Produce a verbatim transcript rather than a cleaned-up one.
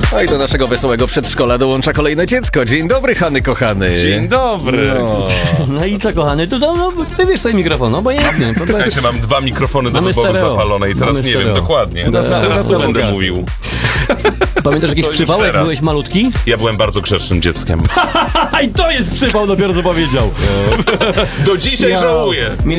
No i do naszego wesołego przedszkola dołącza kolejne dziecko. Dzień dobry, Hany kochany. Dzień dobry. No. No i co, kochany, tu no, no, wybierz sobie mikrofon, obojętnie. No, Słuchajcie, mam dwa mikrofony do Mamy wyboru stereo. zapalone i teraz Mamy nie stereo. wiem dokładnie. Teraz na- teraz teraz tu na będę bogato. mówił. Pamiętasz jakiś To już przypał, jak teraz. byłeś malutki? Ja byłem bardzo grzecznym dzieckiem. A i to jest przypał, dopiero co powiedział. Do dzisiaj Ja. żałuję.